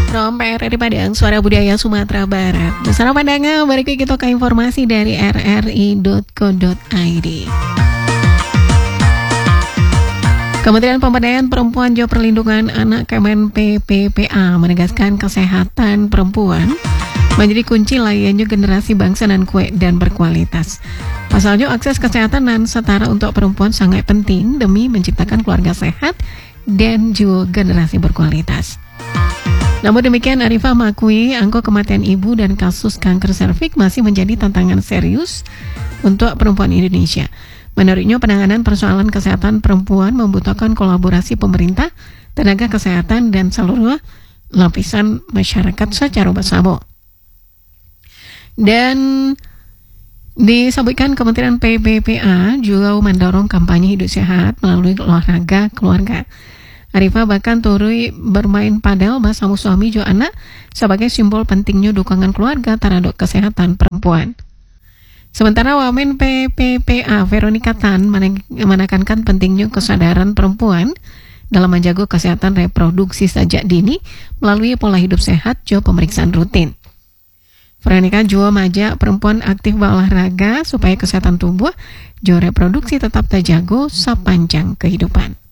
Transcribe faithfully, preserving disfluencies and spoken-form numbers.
From P R R I Padang, Suara Budaya Sumatera Barat. Bersama pandangan, balik kita ke informasi dari r r i dot co dot i d. Kementerian Pemberdayaan Perempuan Jawa Perlindungan Anak Kemen P P P A menegaskan kesehatan perempuan menjadi kunci layannya generasi bangsa dan kue dan berkualitas. Pasalnya akses kesehatan dan setara untuk perempuan sangat penting demi menciptakan keluarga sehat dan juga generasi berkualitas. Namun demikian, Arifah mengakui angka kematian ibu dan kasus kanker serviks masih menjadi tantangan serius untuk perempuan Indonesia. Menurutnya, penanganan persoalan kesehatan perempuan membutuhkan kolaborasi pemerintah, tenaga kesehatan, dan seluruh lapisan masyarakat secara bersama. Dan disebutkan Kementerian P P P A juga mendorong kampanye hidup sehat melalui olahraga keluarga. Arifah bahkan turut bermain padel bersama suami jo anak sebagai simbol pentingnya dukungan keluarga terhadap kesehatan perempuan. Sementara Wamen P P P A Veronica Tan menekankan pentingnya kesadaran perempuan dalam menjaga kesehatan reproduksi sejak dini melalui pola hidup sehat jo pemeriksaan rutin. Veronica juga mengajak perempuan aktif berolahraga supaya kesehatan tubuh jo reproduksi tetap terjaga sepanjang kehidupan.